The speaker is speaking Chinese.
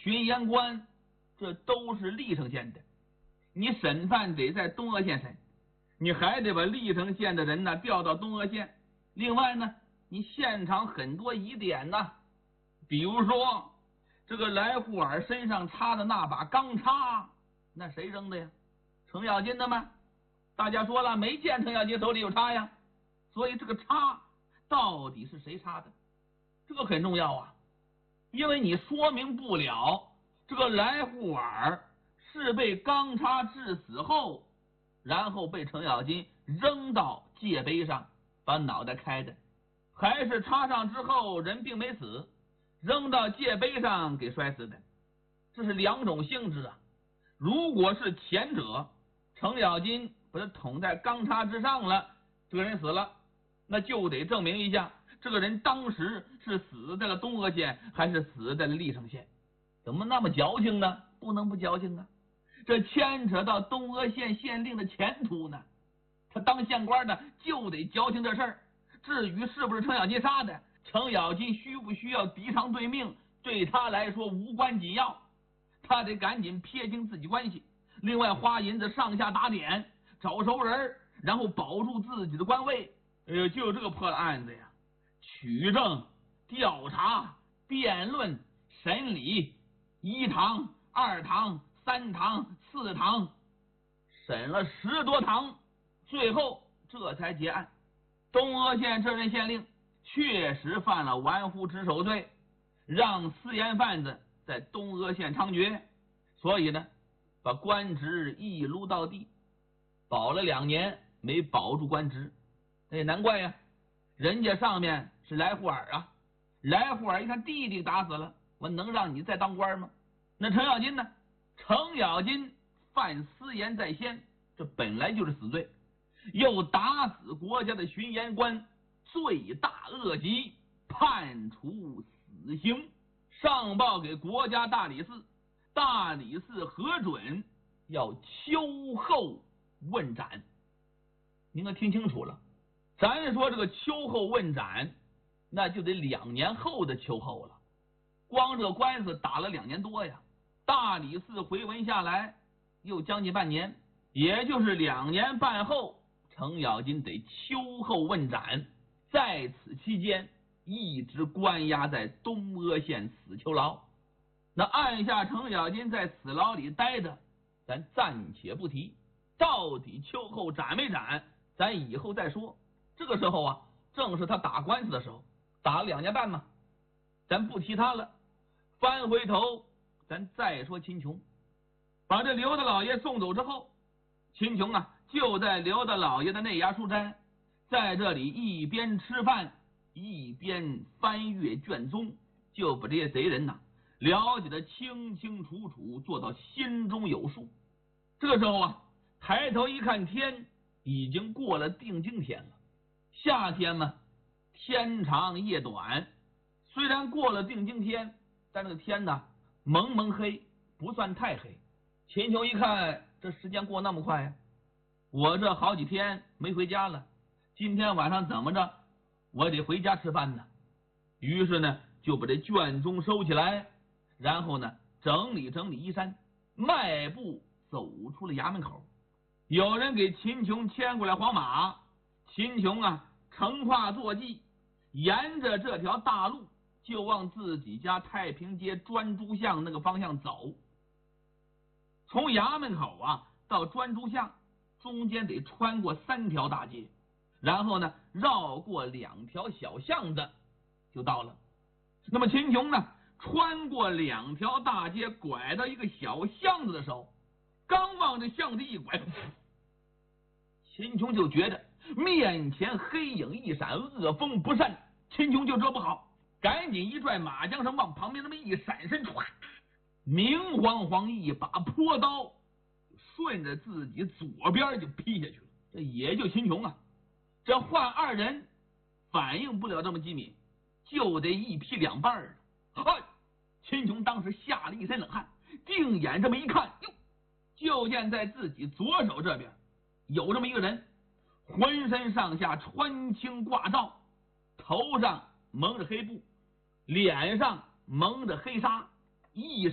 巡盐官，这都是历城县的。你审判得在东阿县审，你还得把历城县的人呢调到东阿县。另外呢，你现场很多疑点呢，比如说这个来护尔身上插的那把钢叉，那谁扔的呀？程咬金的吗？大家说了，没见程咬金手里有叉呀，所以这个叉到底是谁插的？这个很重要啊，因为你说明不了这个来护尔是被钢叉致死后，然后被程咬金扔到界碑上把脑袋开的，还是插上之后人并没死，扔到界碑上给摔死的，这是两种性质啊。如果是前者，程咬金把他捅在钢叉之上了，这个人死了，那就得证明一下这个人当时是死在了东阿县还是死在了历城县。怎么那么矫情呢？不能不矫情啊，这牵扯到东阿县县令的前途呢。他当县官的就得矫情这事儿。至于是不是程咬金杀的，程咬金需不需要敌偿对命，对他来说无关紧要，他得赶紧撇清自己关系，另外花银子上下打点，找熟人，然后保住自己的官位。就这个破案子呀，取证、调查、辩论、审理，一堂、二堂、三堂、四堂，审了10多堂，最后这才结案。东阿县这任县令确实犯了玩忽职守罪，让私盐贩子在东阿县猖獗，所以呢，把官职一撸到地，保了2年没保住官职。那也难怪呀，人家上面是来护尔啊，来护尔一看弟弟打死了，我能让你再当官吗？那程咬金呢？程咬金犯私盐在先，这本来就是死罪，又打死国家的巡盐官，罪大恶极，判处死刑，上报给国家大理寺，大理寺核准，要秋后问斩。您可听清楚了，咱说这个秋后问斩，那就得2年后的秋后了，光这个官司打了2年多呀，大理寺回文下来又将近半年，也就是2年半后，程咬金得秋后问斩，在此期间一直关押在东阿县死囚牢。那按下程咬金在死牢里待着，咱暂且不提，到底秋后斩没斩，咱以后再说。这个时候啊，正是他打官司的时候，打了2年半嘛，咱不提他了。翻回头咱再说秦琼。把这刘大老爷送走之后，秦琼啊就在刘大老爷的内衙书斋，在这里一边吃饭一边翻阅卷宗，就把这些贼人呐了解的清清楚楚，做到心中有数。这个时候啊，抬头一看天，已经过了定经天了。夏天嘛，天长夜短，虽然过了定经天，但这个天呢蒙蒙黑，不算太黑。秦琼一看这时间过那么快呀，我这好几天没回家了，今天晚上怎么着我得回家吃饭呢。于是呢就把这卷宗收起来，然后呢整理整理衣衫，迈步走出了衙门口。有人给秦琼牵过来黄马，秦琼啊乘跨坐骑，沿着这条大路就往自己家太平街专诸巷那个方向走。从衙门口啊到专诸巷中间得穿过3条大街，然后呢绕过2条小巷子就到了。那么秦琼呢穿过2条大街，拐到一个小巷子的时候，刚往这巷子一拐，秦琼就觉得面前黑影一闪，恶风不善，秦琼就知道不好，赶紧一拽马缰绳往旁边那么一闪身，唰，明晃晃一把坡刀顺着自己左边就劈下去了。这也就秦琼啊，这换2人反应不了这么机敏，就得一劈2半了。嗨！秦琼当时吓了一身冷汗，定眼这么一看，哟，就见在自己左手这边有这么一个人，浑身上下穿青挂罩，头上蒙着黑布，脸上蒙着黑纱，一